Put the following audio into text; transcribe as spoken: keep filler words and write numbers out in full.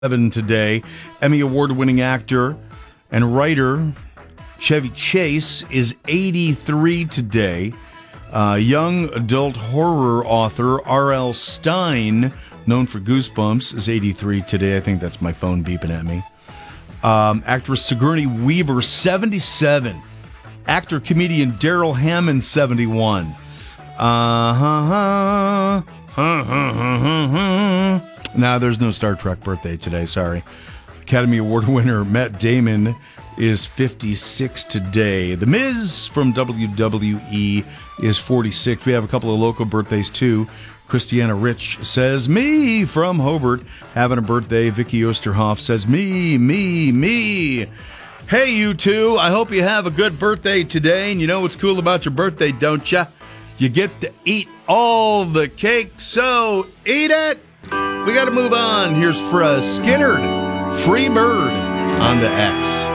Seven today. Emmy Award-winning actor and writer Chevy Chase is eighty-three today. Uh, young adult horror author R L. Stine, known for Goosebumps, is eighty-three today. I think that's my phone beeping at me. Um, actress Sigourney Weaver, seventy-seven. Actor, comedian Daryl Hammond, seventy-one. Uh-huh. Uh-huh. Now, there's no Star Trek birthday today, sorry. Academy Award winner Matt Damon is fifty-six today. The Miz from W W E is forty-six. We have a couple of local birthdays, too. Christiana Rich says, me from Hobart having a birthday. Vicky Osterhoff says, me, me, me. Hey, you two, I hope you have a good birthday today. And you know what's cool about your birthday, don't you? You get to eat all the cake, so eat it. We got to move on. Here's Fred Skinner, Free Bird on the X.